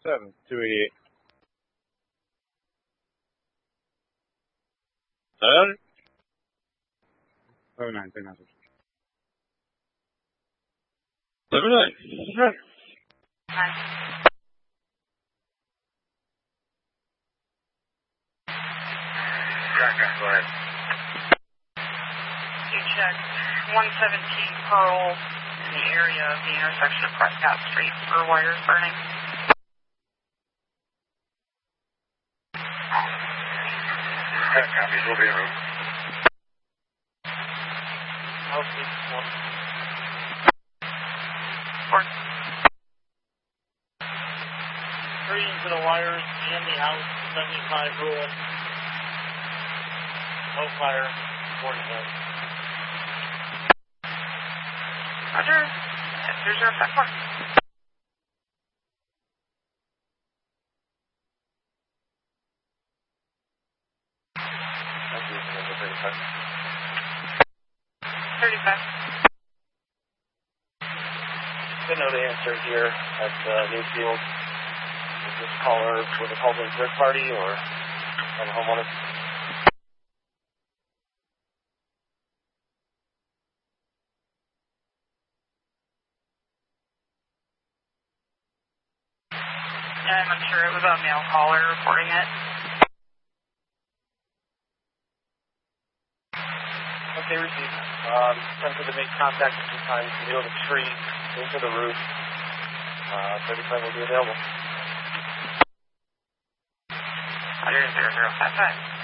288. Hello? 79, 79. 79. Go ahead. You check 117 Pearl in the area of the intersection of Prescott Street for wires burning. Copies, we'll be en route. Three into the wires and the house, 75 rule. No fire, 40 volts. Roger. There's your effect one. Thank you. 35. 35. Good know the answer here at Newfield. Is this caller with a call to a third party or on the homeowner? I'm unsure. It was a male caller reporting it. Okay, received. Attempted to make contact a few times near the tree, into the roof. 35 will be available. Roger, 0055.